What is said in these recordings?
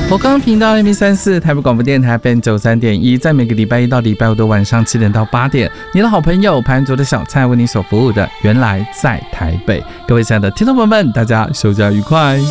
我刚频道 AM344 台北广播电台 FM93.1，在每个礼拜一到礼拜五的晚上7点到8点，你的好朋友盘卓的小菜为你所服务的，原来在台北。各位亲爱的听众朋友们，大家休假愉快。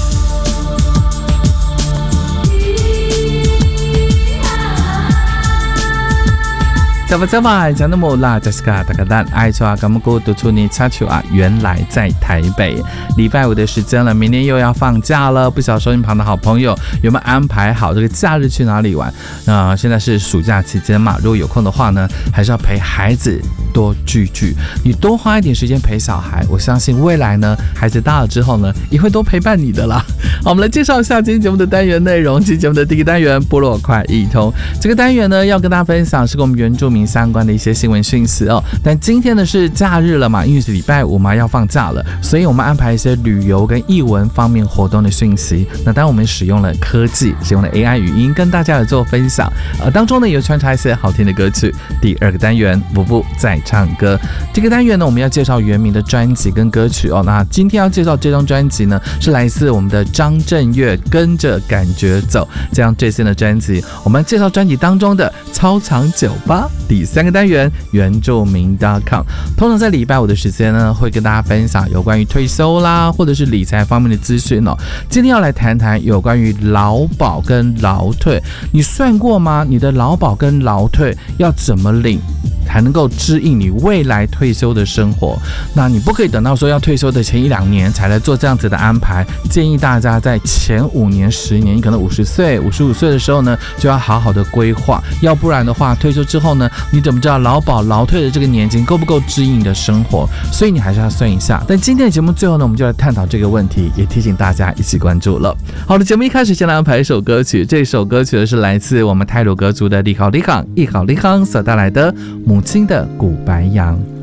讲吧，讲那么啦，这是个大家蛋，爱说啊，干么过读出你插球啊，原来在台北。礼拜五的时间了，明天又要放假了，不晓得收音旁的好朋友有没有安排好这个假日去哪里玩？现在是暑假期间嘛，如果有空的话呢，还是要陪孩子多聚聚，你多花一点时间陪小孩，我相信未来呢，孩子大了之后呢，也会多陪伴你的啦。好，我们来介绍一下今天节目的单元内容。今天节目的第一个单元部落快一通，这个单元呢要跟大家分享是跟我们原住民相关的一些新闻讯息哦。但今天呢是假日了嘛，因为是礼拜五嘛，要放假了，所以我们安排一些旅游跟艺文方面活动的讯息。那当然我们使用了科技，使用了 AI 语音跟大家来做分享。当中呢有穿插一些好听的歌曲。第二个单元布布在唱歌，这个单元呢我们要介绍原名的专辑跟歌曲哦。那今天要介绍这张专辑呢是来自我们的张震岳跟着感觉走这样最新的专辑。我们介绍专辑当中的超强酒吧。第三个单元原住民 .com， 通常在礼拜五的时间呢会跟大家分享有关于退休啦或者是理财方面的资讯哦。今天要来谈谈有关于劳保跟劳退，你算过吗？你的劳保跟劳退要怎么领才能够支应你未来退休的生活？那你不可以等到说要退休的前1-2年才来做这样子的安排，建议大家在前5年、10年，你可能50岁、55岁的时候呢，就要好好的规划，要不然的话，退休之后呢，你怎么知道劳保、劳退的这个年金够不够支应你的生活？所以你还是要算一下。但今天的节目最后呢，我们就来探讨这个问题，也提醒大家一起关注了。好的，节目一开始先来安排一首歌曲，这首歌曲呢是来自我们太鲁阁族的李考利康所带来的母亲的古白杨。